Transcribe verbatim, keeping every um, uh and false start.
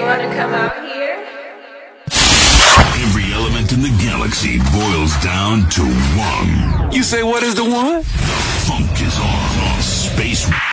you wanna come out here? Every element in the galaxy boils down to one. You say what is the one? The funk is on on Space